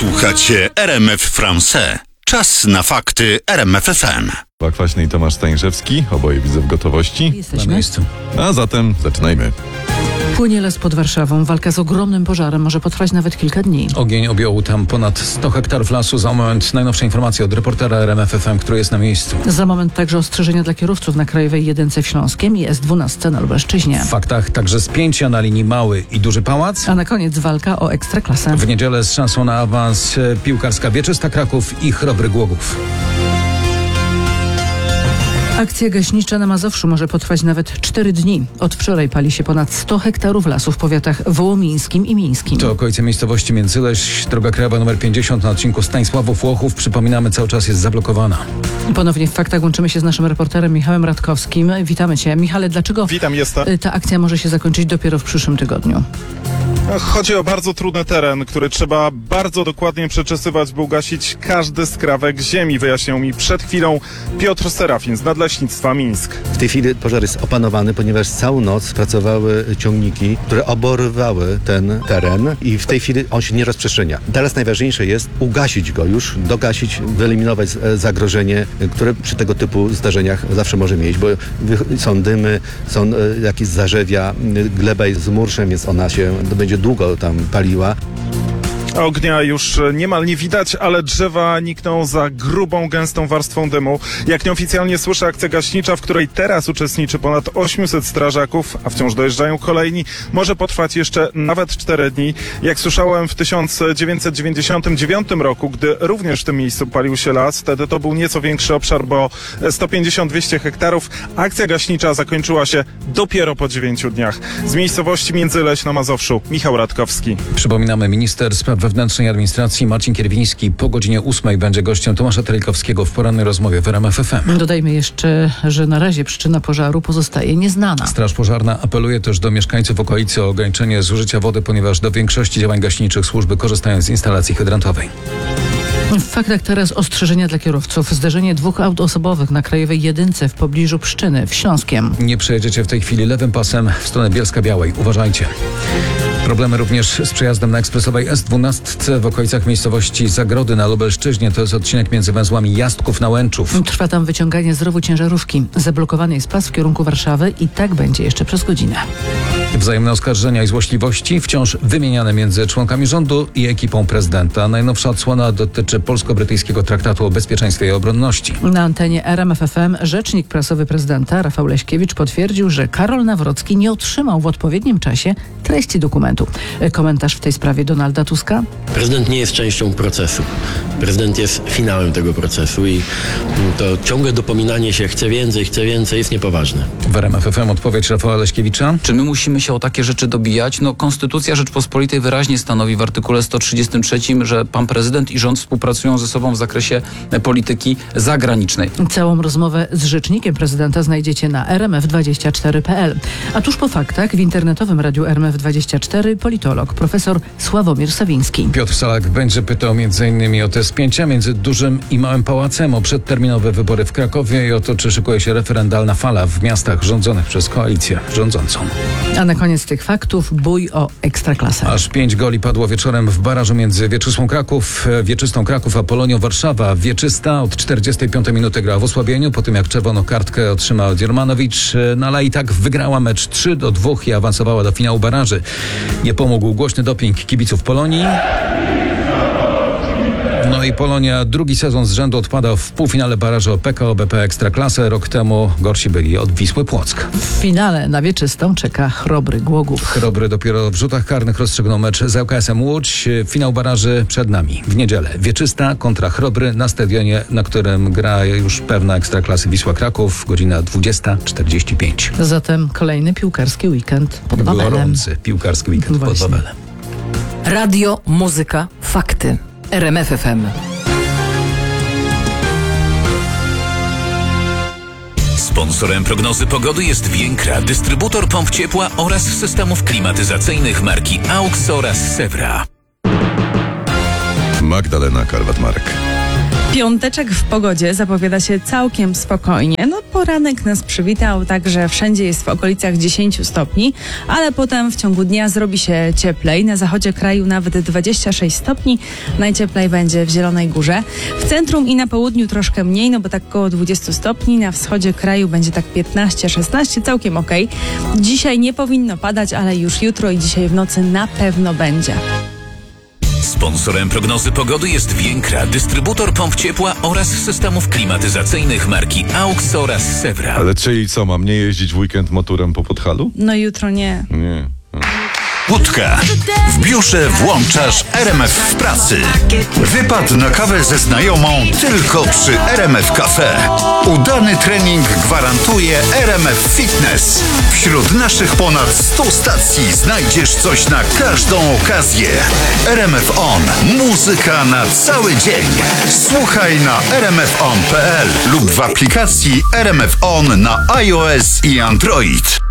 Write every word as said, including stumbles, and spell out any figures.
Słuchacie R M F Français. Czas na fakty R M F F M. Kwaśny i Tomasz Stańszewski, oboje widzę w gotowości. Jesteśmy na miejscu. A zatem zaczynajmy. Płynie las pod Warszawą. Walka z ogromnym pożarem może potrwać nawet kilka dni. Ogień objął tam ponad sto hektarów lasu. Za moment najnowsze informacje od reportera R M F F M, który jest na miejscu. Za moment także ostrzeżenia dla kierowców na Krajowej Jedynce w Śląskiem i S dwanaście na Lubelszczyźnie. W faktach także spięcia na linii Mały i Duży Pałac. A na koniec walka o Ekstraklasę. W niedzielę z szansą na awans piłkarska Wieczysta Kraków i Chrobry Głogów. Akcja gaśnicza na Mazowszu może potrwać nawet cztery dni. Od wczoraj pali się ponad sto hektarów lasu w powiatach wołomińskim i mińskim. To okolice miejscowości Międzyleś, droga krajowa nr pięćdziesiąt na odcinku Stanisławów-Łochów. Przypominamy, cały czas jest zablokowana. Ponownie w faktach łączymy się z naszym reporterem Michałem Radkowskim. Witamy Cię. Michale, dlaczego Witam, jestem. ta akcja może się zakończyć dopiero w przyszłym tygodniu? Chodzi o bardzo trudny teren, który trzeba bardzo dokładnie przeczesywać, by ugasić każdy skrawek ziemi, wyjaśniał mi przed chwilą Piotr Serafin z Nadleśnictwa Mińsk. W tej chwili pożar jest opanowany, ponieważ całą noc pracowały ciągniki, które oborywały ten teren i w tej chwili on się nie rozprzestrzenia. Teraz najważniejsze jest ugasić go już, dogasić, wyeliminować zagrożenie, które przy tego typu zdarzeniach zawsze może mieć, bo są dymy, są jakieś zarzewia, gleba jest z murszem, więc ona się będzie długo tam paliła. Ognia już niemal nie widać, ale drzewa nikną za grubą, gęstą warstwą dymu. Jak nieoficjalnie słyszę, akcja gaśnicza, w której teraz uczestniczy ponad osiemset strażaków, a wciąż dojeżdżają kolejni, może potrwać jeszcze nawet cztery dni. Jak słyszałem w tysiąc dziewięćset dziewięćdziesiątym dziewiątym roku, gdy również w tym miejscu palił się las, wtedy to był nieco większy obszar, bo sto pięćdziesiąt do dwustu hektarów. Akcja gaśnicza zakończyła się dopiero po dziewięciu dniach. Z miejscowości Międzyleś na Mazowszu, Michał Radkowski. Przypominamy, minister spraw wewnętrznej administracji Marcin Kierwiński po godzinie ósmej będzie gościem Tomasza Trejkowskiego w porannej rozmowie w R M F F M. Dodajmy jeszcze, że na razie przyczyna pożaru pozostaje nieznana. Straż pożarna apeluje też do mieszkańców okolicy o ograniczenie zużycia wody, ponieważ do większości działań gaśniczych służby korzystają z instalacji hydrantowej. W faktach teraz ostrzeżenia dla kierowców. Zderzenie dwóch aut osobowych na Krajowej Jedynce w pobliżu Pszczyny w Śląskiem. Nie przejedziecie w tej chwili lewym pasem w stronę Bielska-Białej. Uważajcie. Problemy również z przejazdem na ekspresowej S dwanaście w okolicach miejscowości Zagrody na Lubelszczyźnie. To jest odcinek między węzłami Jastków na Łęczów. Trwa tam wyciąganie z rowu ciężarówki. Zablokowany jest pas w kierunku Warszawy i tak będzie jeszcze przez godzinę. Wzajemne oskarżenia i złośliwości wciąż wymieniane między członkami rządu i ekipą prezydenta. Najnowsza odsłona dotyczy polsko-brytyjskiego traktatu o bezpieczeństwie i obronności. Na antenie R M F F M rzecznik prasowy prezydenta Rafał Leśkiewicz potwierdził, że Karol Nawrocki nie otrzymał w odpowiednim czasie treści dokumentu. Komentarz w tej sprawie Donalda Tuska? Prezydent nie jest częścią procesu. Prezydent jest finałem tego procesu i to ciągłe dopominanie się chce więcej, chce więcej jest niepoważne. W R M F F M odpowiedź Rafała Leśkiewicza. Czy my musimy się o takie rzeczy dobijać? No, Konstytucja Rzeczpospolitej wyraźnie stanowi w artykule sto trzydziestym trzecim, że pan prezydent i rząd współpracują ze sobą w zakresie polityki zagranicznej. Całą rozmowę z rzecznikiem prezydenta znajdziecie na r m f dwadzieścia cztery kropka p l. A tuż po faktach w internetowym radiu R M F dwadzieścia cztery politolog profesor Sławomir Sawiński. Piotr Salak będzie pytał między innymi o te spięcia między Dużym i Małym Pałacem, o przedterminowe wybory w Krakowie i o to, czy szykuje się referendalna fala w miastach rządzonych przez koalicję rządzącą. A na koniec tych faktów bój o Ekstraklasę. Aż pięć goli padło wieczorem w barażu między Wieczysłą Kraków, Wieczystą Kraków a Polonią Warszawa. Wieczysta od czterdziestej piątej minuty grała w osłabieniu, po tym jak czerwoną kartkę otrzymał Diermanowicz, no ale i tak wygrała mecz trzy do dwóch i awansowała do finału baraży. Nie pomógł głośny doping kibiców Polonii. No i Polonia drugi sezon z rzędu odpada w półfinale barażu o P K O B P Ekstraklasę. Rok temu gorsi byli od Wisły Płock. W finale na Wieczystą czeka Chrobry Głogów. Chrobry dopiero w rzutach karnych rozstrzygnął mecz z L K S-em Łódź. Finał baraży przed nami. W niedzielę Wieczysta kontra Chrobry na stadionie, na którym gra już pewna Ekstraklasy Wisła Kraków. Godzina dwudziesta czterdzieści pięć. Zatem kolejny piłkarski weekend pod Wawelem. Gorący piłkarski weekend Właśnie. pod Wawelem. Radio, muzyka, fakty. R M F F M. Sponsorem prognozy pogody jest Więkra, dystrybutor pomp ciepła oraz systemów klimatyzacyjnych marki AUX oraz Sewra. Magdalena Karwat-Marek. Piąteczek w pogodzie zapowiada się całkiem spokojnie. No poranek nas przywitał, także wszędzie jest w okolicach dziesięć stopni, ale potem w ciągu dnia zrobi się cieplej. Na zachodzie kraju nawet dwadzieścia sześć stopni, najcieplej będzie w Zielonej Górze. W centrum i na południu troszkę mniej, no bo tak około dwadzieścia stopni, na wschodzie kraju będzie tak piętnaście szesnaście, całkiem okej. Dzisiaj nie powinno padać, ale już jutro i dzisiaj w nocy na pewno będzie. Sponsorem prognozy pogody jest Więkra, dystrybutor pomp ciepła oraz systemów klimatyzacyjnych marki AUX oraz Sevra. Ale czyli co, mam nie jeździć w weekend motorem po Podhalu? No jutro nie. Nie. Łódka. W biurze włączasz R M F w pracy. Wypad na kawę ze znajomą tylko przy R M F Cafe. Udany trening gwarantuje R M F Fitness. Wśród naszych ponad stu stacji znajdziesz coś na każdą okazję. R M F On. Muzyka na cały dzień. Słuchaj na r m f on kropka p l lub w aplikacji R M F On na iOS i Android.